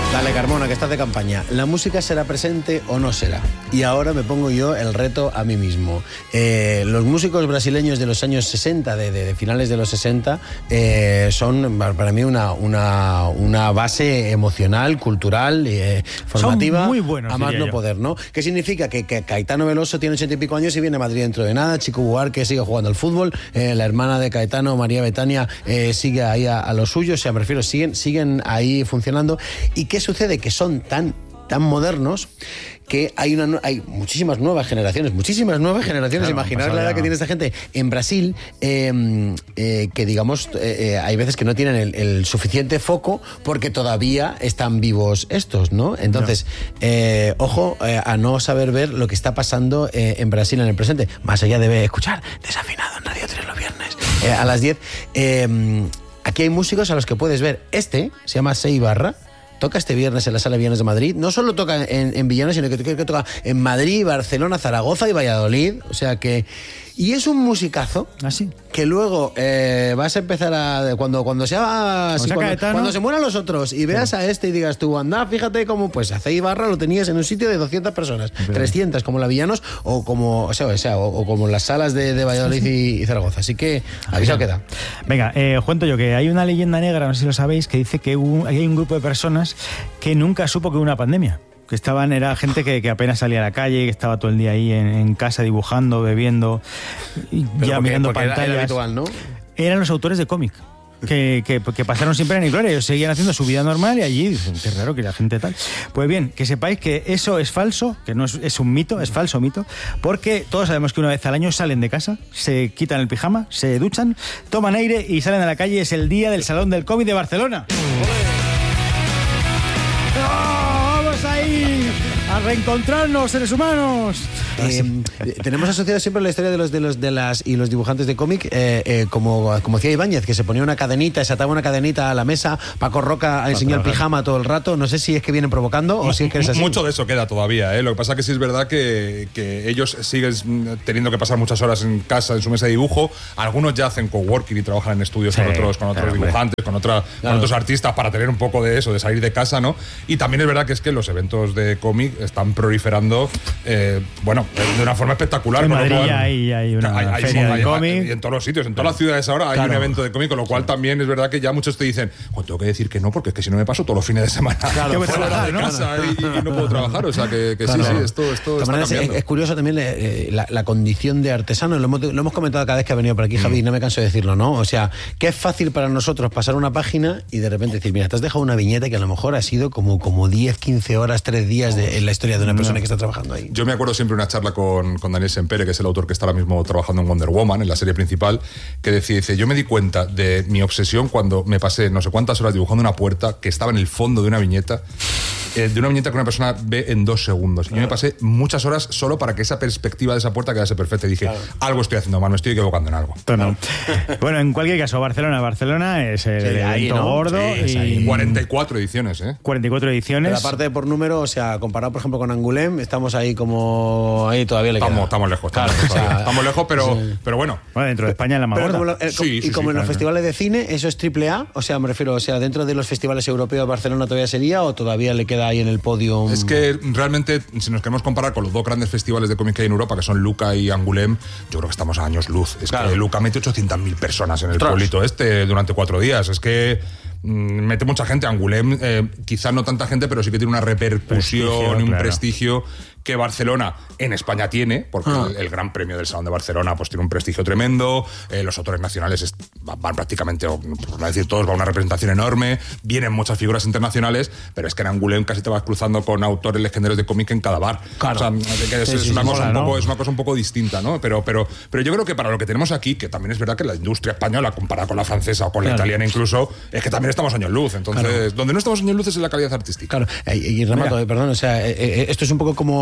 Dale, Carmona, que estás de campaña. ¿La música será presente o no será? Y ahora me pongo yo el reto a mí mismo. Los músicos brasileños de los años 60, de finales de los 60, son para mí una base emocional, cultural, formativa. Son muy buenos, a más no poder, ¿no? ¿Qué significa? Que Caetano Veloso tiene 80 y pico años y viene a Madrid dentro de nada. Chico Buarque sigue jugando al fútbol. La hermana de Caetano, María Betania, sigue ahí a lo suyo. O sea, me refiero, siguen ahí funcionando. ¿Y qué sucede? Que son tan modernos que hay muchísimas nuevas generaciones. Claro, imaginar la edad que tiene esta gente. En Brasil, que digamos, hay veces que no tienen el suficiente foco porque todavía están vivos estos, ¿no? Entonces, ojo a no saber ver lo que está pasando en Brasil en el presente. Más allá de escuchar Desafinado en Radio 3 los viernes a las 10. Aquí hay músicos a los que puedes ver. Se llama Sei Barra. Toca este viernes en la Sala Viernes de Madrid. No solo toca en Villanos, sino que toca en Madrid, Barcelona, Zaragoza y Valladolid. O sea que... Y es un musicazo. ¿Ah, sí? Que luego vas a empezar a... Cuando se mueran los otros y veas a y digas tú, anda, fíjate cómo... Pues a Sei Barra lo tenías en un sitio de 200 personas. 300 como la Villanos o como las salas de Valladolid y Zaragoza. Así que avisado queda. Venga, cuento yo que hay una leyenda negra, no sé si lo sabéis, que dice que hay un grupo de personas que nunca supo que hubo una pandemia. Que era gente que apenas salía a la calle, que estaba todo el día ahí en casa dibujando, bebiendo, mirando pantallas. Era habitual, ¿no? Eran los autores de cómic. Que pasaron siempre en gloria. Ellos seguían haciendo su vida normal y allí dicen, qué raro que la gente tal. Pues bien, que sepáis que eso es falso, que no es un mito, es falso mito, porque todos sabemos que una vez al año salen de casa, se quitan el pijama, se duchan, toman aire y salen a la calle. Es el día del Salón del Cómic de Barcelona. ¡Vamos ahí! ¡A reencontrarnos, seres humanos! Tenemos asociado siempre la historia de los dibujantes de cómic, como decía Ibáñez, que se ponía una cadenita, se ataba una cadenita a la mesa. Paco Roca enseñó el pijama todo el rato. No sé si es que vienen provocando o si es que es así. Mucho de eso queda todavía, ¿eh? Lo que pasa es que sí es verdad que ellos siguen teniendo que pasar muchas horas en casa, en su mesa de dibujo. Algunos ya hacen coworking y trabajan en estudios con otros dibujantes, con otros artistas, para tener un poco de eso, de salir de casa, ¿no? Y también es verdad que es que los eventos de cómic están proliferando, de una forma espectacular. En Madrid hay una feria de cómic. En todos los sitios, en todas las ciudades ahora hay un evento de cómic, con lo cual también es verdad que ya muchos te dicen, tengo que decir que no, porque es que si no me paso todos los fines de semana fuera de casa y no puedo trabajar. O sea que sí, esto está cambiando. Es curioso también la condición de artesano. Lo hemos comentado cada vez que ha venido por aquí, Javi, y no me canso de decirlo, ¿no? O sea, que es fácil para nosotros pasar una página y de repente decir, mira, te has dejado una viñeta que a lo mejor ha sido como 10, 15 horas, 3 días en la historia de una persona que está trabajando ahí. Yo me acuerdo siempre una charla con Daniel Sempere, que es el autor que está ahora mismo trabajando en Wonder Woman, en la serie principal, que dice, yo me di cuenta de mi obsesión cuando me pasé no sé cuántas horas dibujando una puerta que estaba en el fondo de una viñeta que una persona ve en 2 segundos. Y yo me pasé muchas horas solo para que esa perspectiva de esa puerta quedase perfecta. Y dije, algo estoy haciendo mal, me estoy equivocando en algo. Bueno, en cualquier caso, Barcelona es el evento gordo. Y 44 ediciones, ¿eh? 44 ediciones. Pero aparte por número, o sea, comparado por ejemplo con Angoulême, estamos ahí ahí todavía le queda. Estamos lejos. Estamos lejos, pero bueno. Dentro de España es la más gorda. Como en los festivales de cine, ¿eso es AAA? O sea, me refiero, dentro de los festivales europeos, Barcelona todavía sería, o todavía le queda ahí en el podio. Es que realmente, si nos queremos comparar con los 2 grandes festivales de cómic que hay en Europa, que son Luca y Angoulême, yo creo que estamos a años luz. Es que Luca mete 800.000 personas en el pueblito durante 4 días. Es que mete mucha gente. Angoulême, quizás no tanta gente, pero sí que tiene una repercusión y un prestigio que Barcelona en España tiene, porque el Gran Premio del Salón de Barcelona pues tiene un prestigio tremendo, los autores nacionales van prácticamente, por no decir todos, va una representación enorme, vienen muchas figuras internacionales, pero es que en Angoulême casi te vas cruzando con autores legendarios de cómic en cada bar. O sea, es una cosa un poco distinta, ¿no? Pero yo creo que para lo que tenemos aquí, que también es verdad que la industria española, comparada con la francesa o con la italiana incluso, es que también estamos años luz. Entonces, donde no estamos años luz es en la calidad artística. Claro, y remato, perdón, o sea, esto es un poco como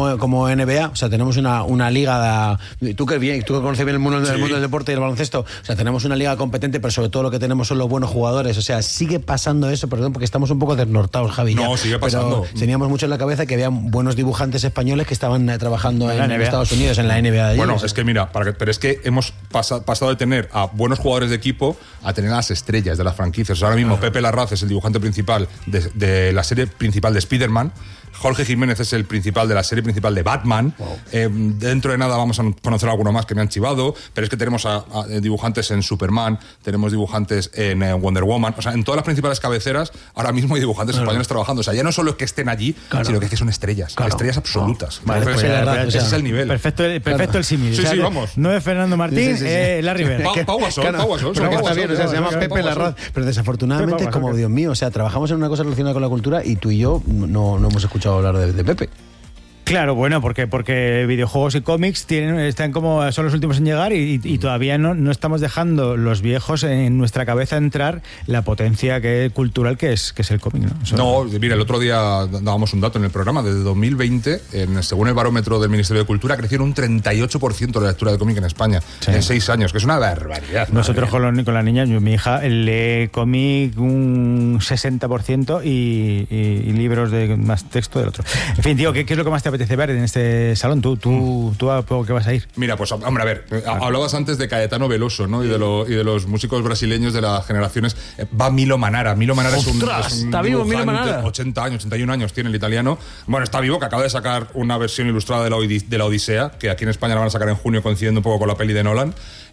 como NBA, o sea, tenemos una liga, tú que conoces bien el mundo del deporte y el baloncesto, o sea, tenemos una liga competente, pero sobre todo lo que tenemos son los buenos jugadores, o sea, sigue pasando eso, perdón, porque estamos un poco desnortados, Javi. No, sigue pasando. Pero teníamos mucho en la cabeza que había buenos dibujantes españoles que estaban trabajando en Estados Unidos, en la NBA. Bueno, es que mira, pero es que hemos pasado de tener a buenos jugadores de equipo a tener a las estrellas de las franquicias. O sea, ahora mismo Pepe Larraz es el dibujante principal de la serie principal de Spider-Man. Jorge Jiménez es el principal de la serie principal de Batman. Wow. Dentro de nada vamos a conocer a alguno más que me han chivado, pero es que tenemos a dibujantes en Superman, tenemos dibujantes en Wonder Woman, o sea, en todas las principales cabeceras ahora mismo hay dibujantes españoles trabajando. O sea, ya no solo es que estén allí, sino que es que son estrellas, estrellas absolutas. Vale, entonces, ese es el nivel. Perfecto el símil. Sí, sí, vamos. No es Fernando Martín, Larry Bird. Pau Gasol. Está bien, o sea, se llama Pepe Larraz. Pero desafortunadamente, como Dios mío, o sea, trabajamos en una cosa relacionada con la cultura y tú y yo no hemos escuchado hablar de Pepe. Claro, bueno, porque videojuegos y cómics son los últimos en llegar y todavía no estamos dejando los viejos en nuestra cabeza entrar la potencia cultural que es el cómic, ¿no? No, mira, el otro día dábamos un dato en el programa. Desde 2020, según el barómetro del Ministerio de Cultura, crecieron un 38% la lectura de cómic en España en 6 años, que es una barbaridad. Nosotros con la niña, mi hija lee cómic un 60% y libros de más texto del otro. En fin, tío, ¿qué es lo que más te apetece ver en este salón? ¿Tú a poco que vas a ir? Mira, pues hombre, a ver, hablabas antes de Caetano Veloso, ¿no? Y de los músicos brasileños de las generaciones. Va Milo Manara. Milo Manara es un ¿está vivo Milo Manara? 80 años, 81 años tiene el italiano. Bueno, está vivo, que acaba de sacar una versión ilustrada de la Odisea, que aquí en España la van a sacar en junio, coincidiendo un poco con la peli de Nolan.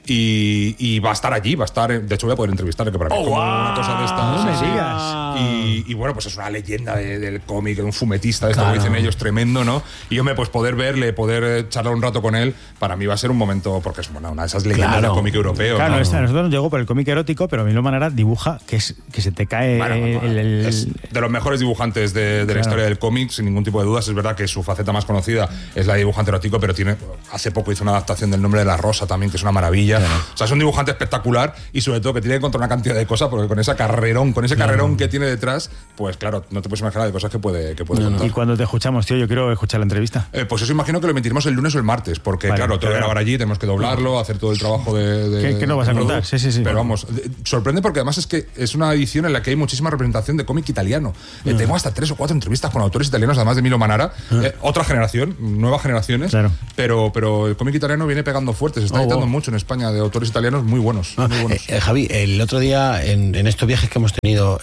Y va a estar allí, de hecho voy a poder entrevistarle, que para mí es como una cosa de estas. No me digas. Y bueno, pues es una leyenda del cómic, un fumetista, esto que dicen ellos, tremendo, ¿no? Y hombre, pues poder charlar un rato con él, para mí va a ser un momento, porque es una de esas leyendas del cómic europeo. Claro, ¿no? A nosotros nos llegó por el cómic erótico, pero Milo Manara dibuja que se te cae es de los mejores dibujantes de la historia del cómic, sin ningún tipo de dudas. Es verdad que su faceta más conocida es la de dibujante erótico, pero hace poco hizo una adaptación del Nombre de la Rosa también, que es una maravilla. O sea, es un dibujante espectacular y sobre todo que tiene que controlar una cantidad de cosas, porque con ese carrerón que tiene detrás, pues claro, no te puedes imaginar de cosas que puede contar. Y cuando te escuchamos, tío, yo quiero escuchar la entrevista. Pues eso imagino que lo emitiremos el lunes o el martes, porque claro, tengo que grabar allí, tenemos que doblarlo, hacer todo el trabajo de ¿Qué no vas a contar? Sí. Pero vamos, sorprende porque además es que es una edición en la que hay muchísima representación de cómic italiano. Tengo hasta 3 o 4 entrevistas con autores italianos, además de Milo Manara. Otra generación, nuevas generaciones, pero el cómic italiano viene pegando fuerte, se está editando mucho en España de autores italianos muy buenos. Javi, el otro día en estos viajes que hemos tenido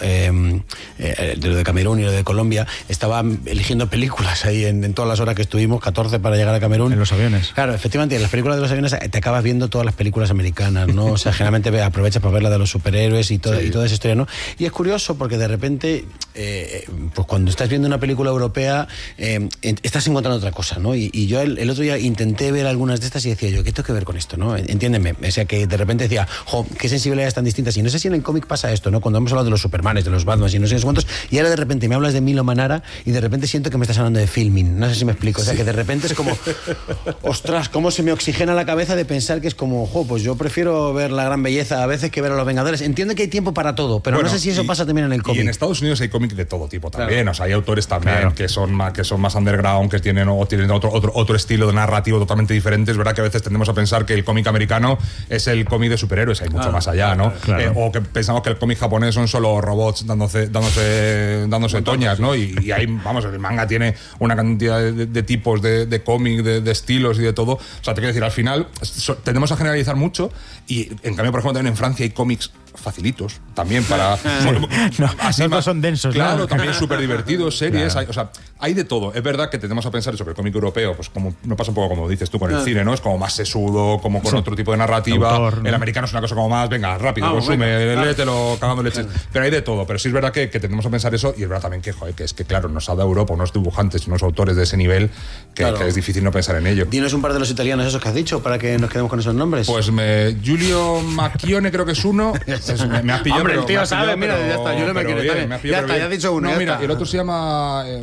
de lo de Camerún y lo de Colombia, estaba eligiendo películas ahí en todas las horas que estuvimos, 14 para llegar a Camerún. En los aviones. Claro, efectivamente, en las películas de los aviones te acabas viendo todas las películas americanas, ¿no? O sea, generalmente aprovechas para ver la de los superhéroes y toda esa historia, ¿no? Y es curioso porque de repente, pues cuando estás viendo una película europea, estás encontrando otra cosa, ¿no? Y yo el otro día intenté ver algunas de estas y decía yo, ¿qué tengo que ver con esto, no? Entiéndeme, o sea, que de repente decía, qué sensibilidades tan distintas. Y no sé si en el cómic pasa esto, ¿no? Cuando hemos hablado de los Supermanes, de los Batmans y no sé cuántos, y ahora de repente me hablas de Milo Manara y de repente siento que me estás hablando de filming. No sé si me explico. O sea, que de repente es como, ostras, cómo se me oxigena la cabeza de pensar que es como, pues yo prefiero ver La Gran Belleza a veces que ver a Los Vengadores. Entiendo que hay tiempo para todo, pero no sé si eso pasa también en el cómic. Y en Estados Unidos hay cómic de todo tipo también. O sea, hay autores también que son más underground, que tienen otro estilo de narrativo totalmente diferente. Es verdad que a veces tendemos a pensar que el cómic americano es el cómic de superhéroes, hay mucho más allá, ¿no? O que pensamos que el cómic japonés son solo robots dándose toñas, ¿no? Y ahí, vamos, el manga tiene una cantidad de tipos de cómic, de estilos y de todo. O sea, te quiero decir, al final tendemos a generalizar mucho y en cambio, por ejemplo, también en Francia hay cómics facilitos también para no son densos, claro, también súper divertidos, series, hay de todo. Es verdad que tendemos a pensar eso, que el cómic europeo, pues como no pasa un poco como dices tú con el cine, ¿no? Es como más sesudo, como con otro tipo de narrativa. Autor, ¿no? El americano es una cosa como más, venga, rápido, consume, léetelo, cagando leches. Pero hay de todo, pero sí es verdad que tendemos a pensar eso, y es verdad también que es que claro, nos ha dado Europa unos dibujantes y unos autores de ese nivel que es difícil no pensar en ello. ¿Tienes un par de los italianos esos que has dicho para que nos quedemos con esos nombres? Pues Giulio Macchione creo que es uno. Me has pillado. Hombre, el tío sabe, mira, ya está, Giulio Macchione. Ya has dicho uno. No, mira, el otro se llama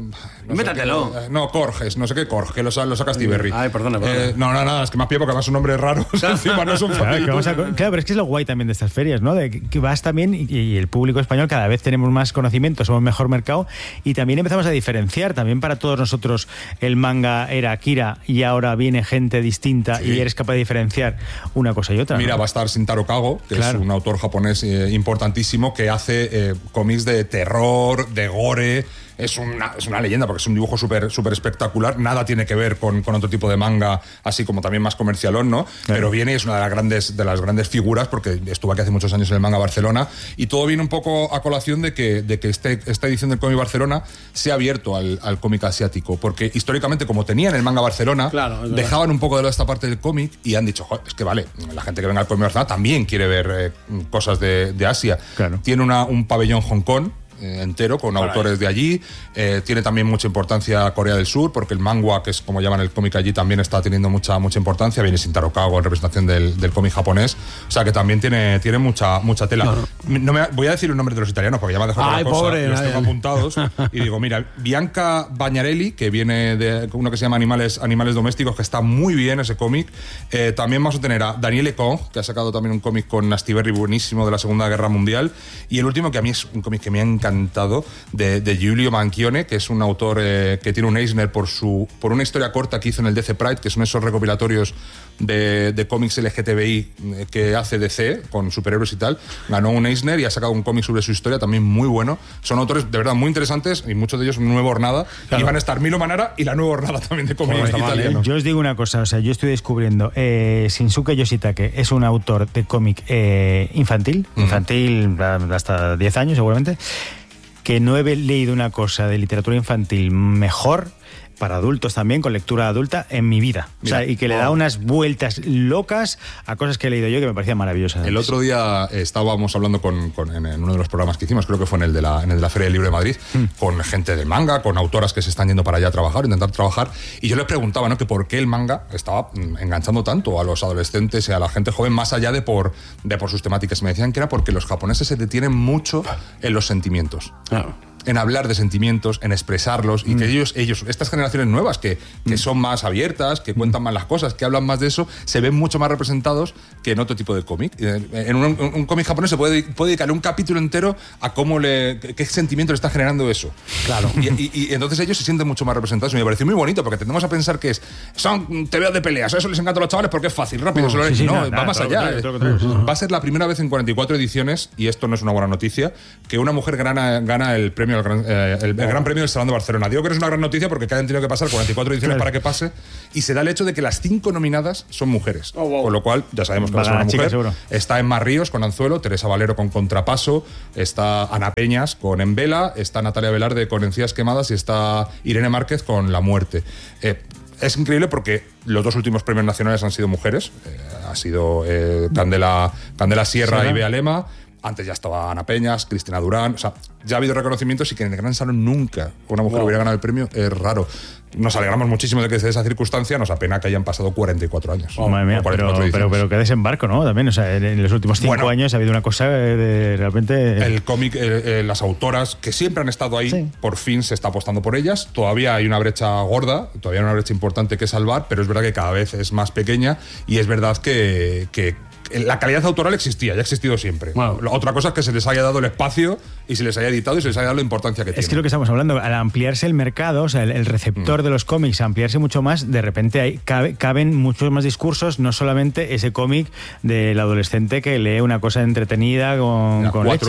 Métatelo. Corges, no sé qué Corg, que lo saca Stiberri. Ay, perdona. No, nada, es que me has pillado porque además son nombres raros. Encima no son Claro, pero es que es lo guay también de estas ferias, ¿no? De que vas también y el público español cada vez tenemos más conocimiento, somos mejor mercado y también empezamos a diferenciar. También para todos nosotros el manga era Akira y ahora viene gente distinta y eres capaz de diferenciar una cosa y otra. Mira, ¿no? va a estar Shintaro Kago, que es un autor japonés importantísimo que hace cómics de terror, de gore. Es una leyenda porque es un dibujo súper espectacular. Nada tiene que ver con otro tipo de manga, así como también más comercialón, ¿no? Claro. Pero viene y es una de las grandes figuras porque estuvo aquí hace muchos años en el Manga Barcelona y todo viene un poco a colación de que esta edición del Cómic Barcelona se ha abierto al cómic asiático porque históricamente como tenían el Manga Barcelona, dejaban un poco de lado esta parte del cómic y han dicho, es que vale, la gente que venga al Cómic Barcelona también quiere ver cosas de Asia. Claro. Tiene un pabellón Hong Kong entero con autores de allí. Tiene también mucha importancia Corea del Sur porque el manga, que es como llaman el cómic allí, también está teniendo mucha importancia. Viene Shintaro Kago en representación del cómic japonés, o sea que también tiene mucha tela. No voy a decir el nombre de los italianos porque ya me ha dejado otra cosa. Los tengo apuntados y digo, mira, Bianca Bagnarelli, que viene de uno que se llama Animales Domésticos, que está muy bien ese cómic. También vamos a tener a Daniele Kong, que ha sacado también un cómic con Astiberri buenísimo de la Segunda Guerra Mundial, y el último, que a mí es un cómic que me ha encantado, de Giulio Manchione, que es un autor que tiene un Eisner por una historia corta que hizo en el DC Pride, que son esos recopilatorios de cómics LGTBI que hace DC con superhéroes y tal. Ganó un Eisner y ha sacado un cómic sobre su historia también muy bueno. Son autores de verdad muy interesantes y muchos de ellos Nueva Hornada. Y van a estar Milo Manara y la Nueva Hornada también de cómics italiano. Yo os digo una cosa, o sea, yo estoy descubriendo Shinsuke Yoshitake es un autor de cómic infantil hasta 10 años seguramente, que no he leído una cosa de literatura infantil mejor para adultos también, con lectura adulta, en mi vida. Mira, o sea, y que le da unas vueltas locas a cosas que he leído yo que me parecían maravillosas. El otro día estábamos hablando en uno de los programas que hicimos, creo que fue en el de la Feria del Libro de Madrid, con gente del manga, con autoras que se están yendo para allá a trabajar, intentar trabajar, y yo les preguntaba, ¿no?, que por qué el manga estaba enganchando tanto a los adolescentes y a la gente joven, más allá de por sus temáticas. Me decían que era porque los japoneses se detienen mucho en los sentimientos. Claro. En hablar de sentimientos, en expresarlos, y que ellos, estas generaciones nuevas que son más abiertas, que cuentan más las cosas, que hablan más de eso, se ven mucho más representados que en otro tipo de cómic. En un cómic japonés se puede dedicarle un capítulo entero a qué sentimiento le está generando eso. Claro. Y entonces ellos se sienten mucho más representados. Y me pareció muy bonito, porque tendemos a pensar que son tebeos de peleas, eso les encanta a los chavales porque es fácil, rápido. Va más allá. Va a ser la primera vez en 44 ediciones, y esto no es una buena noticia, que una mujer gana el premio el Gran Premio del Salón de Barcelona. Digo que no es una gran noticia porque han tenido que pasar 44 ediciones para que pase, y se da el hecho de que las 5 nominadas son mujeres, con lo cual ya sabemos que va a ser una mujer. Seguro. Está Emma Ríos con Anzuelo, Teresa Valero con Contrapaso, está Ana Peñas con En Vela, está Natalia Velarde con Encías Quemadas y está Irene Márquez con La Muerte. Es increíble porque los dos últimos premios nacionales han sido mujeres. Ha sido Candela Sierra y Bea Lema. Antes ya estaba Ana Peñas, Cristina Durán. O sea, ya ha habido reconocimientos, y que en el Gran Salón nunca una mujer hubiera ganado el premio es raro. Nos alegramos muchísimo de que se esa circunstancia. Nos apena que hayan pasado 44 años. Madre mía, pero qué desembarco, ¿no? También, o sea, en los últimos 5 años ha habido una cosa de realmente... El cómic, las autoras que siempre han estado ahí, por fin se está apostando por ellas. Todavía hay una brecha gorda, todavía hay una brecha importante que salvar, pero es verdad que cada vez es más pequeña, y es verdad que la calidad autoral existía, ya ha existido siempre. Wow. Otra cosa es que se les haya dado el espacio y se les haya editado y se les haya dado la importancia que tiene. Es que lo que estamos hablando, al ampliarse el mercado, o sea, el receptor de los cómics, ampliarse mucho más, de repente caben muchos más discursos, no solamente ese cómic del adolescente que lee una cosa entretenida con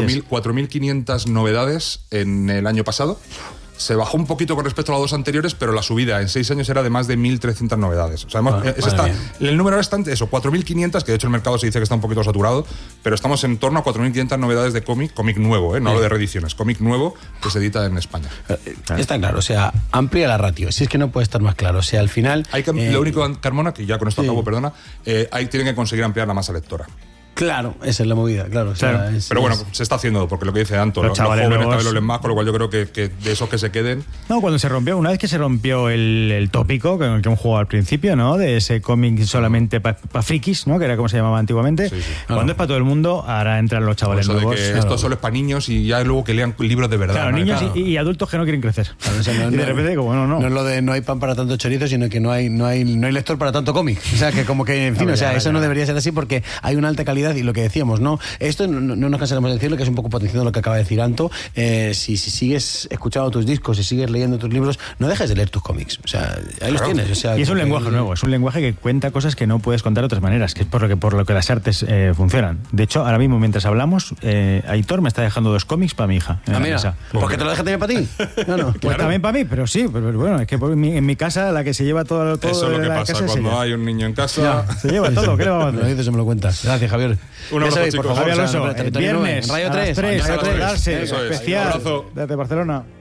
4.500 novedades en el año pasado. Se bajó un poquito con respecto a los dos anteriores, pero la subida en 6 años era de más de 1.300 novedades. O sea, el número es tan, 4.500, que de hecho el mercado se dice que está un poquito saturado, pero estamos en torno a 4.500 novedades de cómic nuevo, no hablo de reediciones, cómic nuevo que se edita en España. Está claro, o sea, amplia la ratio, si es que no puede estar más claro. O sea, al final... Lo único, Carmona, que ya con esto acabo, perdona, tienen que conseguir ampliar la masa lectora. Claro, esa es la movida, claro. Claro. Pero bueno, se está haciendo, porque lo que dice Anto, los jóvenes nuevos, cada vez lo leen más, con lo cual yo creo que de esos que se queden... No, cuando se rompió, una vez que se rompió el tópico con el que hemos jugado al principio, ¿no? De ese cómic solamente para frikis, ¿no? Que era como se llamaba antiguamente. Sí. Cuando es para todo el mundo, ahora entran los chavales Eso nuevos. de que esto solo es para niños y ya luego que lean libros de verdad. Claro, ¿no? niños Claro. y adultos que no quieren crecer. Claro, o sea, y de repente, como no. No es lo de no hay pan para tanto chorizo, sino que no hay lector para tanto cómic. O sea, que como que, en fin, eso no debería ser así porque hay una alta calidad y lo que decíamos, ¿no? Esto no nos cansaremos de decirlo, que es un poco potenciando lo que acaba de decir Anto. Si sigues escuchando tus discos, si sigues leyendo tus libros, no dejes de leer tus cómics. O sea, ahí los tienes. O sea, y es un lenguaje nuevo, es un lenguaje que cuenta cosas que no puedes contar de otras maneras, que es por lo que las artes funcionan. De hecho, ahora mismo, mientras hablamos, Aitor me está dejando 2 cómics para mi hija. Mira, ¿por qué te lo dejas también para ti? No. Pues también para mí, pero sí, pero bueno, es que en mi casa la que se lleva todo Eso es lo que pasa cuando hay un niño en casa. Se lleva todo, ¿qué le vamos a Me hacer? lo dices o me lo cuentas. Gracias, Javier. Un abrazo, sabéis, chicos. por favor, Javier Alonso, Territorio viernes, Rayo a las 3, tres, Rayo 3, Darse, eso es. especial Un abrazo. desde Barcelona.